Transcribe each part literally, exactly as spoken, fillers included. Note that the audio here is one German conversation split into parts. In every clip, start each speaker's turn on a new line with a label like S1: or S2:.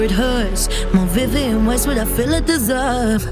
S1: It hurts more vivid in ways what I feel it deserve.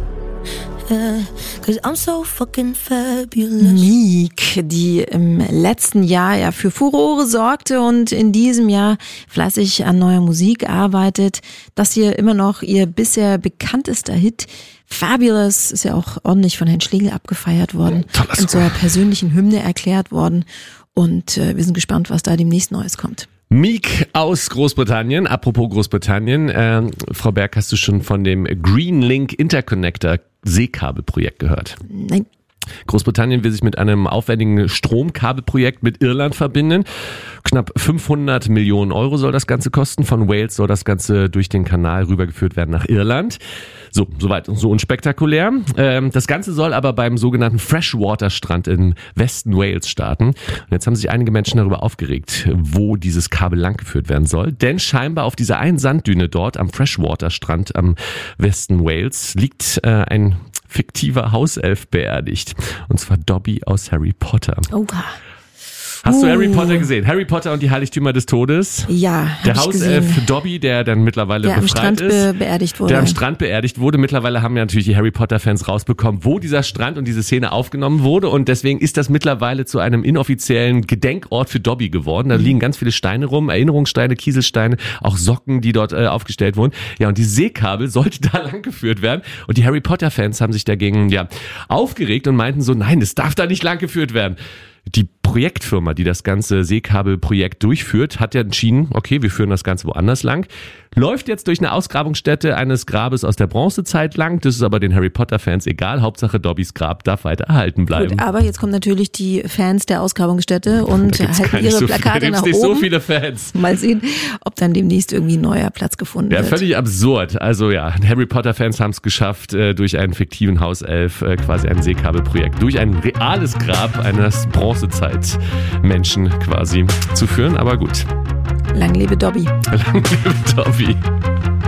S1: Yeah, 'cause I'm so fucking fabulous.
S2: Meek, die im letzten Jahr ja für Furore sorgte und in diesem Jahr fleißig an neuer Musik arbeitet. Das hier immer noch ihr bisher bekanntester Hit. Fabulous ist ja auch ordentlich von Herrn Schlegel abgefeiert worden
S3: Tolles
S2: und zur persönlichen Hymne erklärt worden. Und äh, wir sind gespannt, was da demnächst Neues kommt.
S3: Meek aus Großbritannien. Apropos Großbritannien, äh, Frau Berg, hast du schon von dem Green Link Interconnector Seekabelprojekt gehört?
S2: Nein.
S3: Großbritannien will sich mit einem aufwendigen Stromkabelprojekt mit Irland verbinden. Knapp fünfhundert Millionen Euro soll das Ganze kosten. Von Wales soll das Ganze durch den Kanal rübergeführt werden nach Irland. So, soweit so unspektakulär. Ähm, das Ganze soll aber beim sogenannten Freshwater-Strand im Westen Wales starten. Und jetzt haben sich einige Menschen darüber aufgeregt, wo dieses Kabel langgeführt werden soll. Denn scheinbar auf dieser einen Sanddüne dort am Freshwater-Strand am Westen Wales liegt äh, ein fiktiver Hauself beerdigt. Und zwar Dobby aus Harry Potter.
S2: Oha.
S3: Hast
S2: uh.
S3: du Harry Potter gesehen? Harry Potter und die Heiligtümer des Todes?
S2: Ja,
S3: Der
S2: hab ich
S3: Hauself
S2: gesehen.
S3: Dobby, der dann mittlerweile
S2: Der am
S3: befreit
S2: Strand
S3: ist.
S2: be- beerdigt wurde.
S3: Der am Strand beerdigt wurde. Mittlerweile haben ja natürlich die Harry Potter-Fans rausbekommen, wo dieser Strand und diese Szene aufgenommen wurde. Und deswegen ist das mittlerweile zu einem inoffiziellen Gedenkort für Dobby geworden. Da
S2: Mhm.
S3: liegen ganz viele Steine rum, Erinnerungssteine, Kieselsteine, auch Socken, die dort äh, aufgestellt wurden. Ja, und die Seekabel sollte da langgeführt werden. Und die Harry Potter-Fans haben sich dagegen ja aufgeregt und meinten so, nein, das darf da nicht langgeführt werden. Die Projektfirma, die das ganze Seekabelprojekt durchführt, hat ja entschieden, okay, wir führen das Ganze woanders lang. Läuft jetzt durch eine Ausgrabungsstätte eines Grabes aus der Bronzezeit lang. Das ist aber den Harry Potter-Fans egal. Hauptsache Dobbys Grab darf weiter erhalten bleiben.
S2: Gut, aber jetzt kommen natürlich die Fans der Ausgrabungsstätte und
S3: Da gibt's gar
S2: halten
S3: nicht
S2: ihre
S3: so
S2: Plakate
S3: viele, da
S2: nach
S3: gibt's nicht
S2: oben.
S3: so viele Fans.
S2: Mal sehen, ob dann demnächst irgendwie ein neuer Platz gefunden
S3: Ja,
S2: wird.
S3: völlig absurd. Also ja, Harry Potter-Fans haben es geschafft, äh, durch einen fiktiven Hauself äh, quasi ein Seekabelprojekt durch ein reales Grab eines Bronzezeitmenschen quasi zu führen. Aber gut.
S2: Lang lebe Dobby.
S3: Lang lebe Dobby.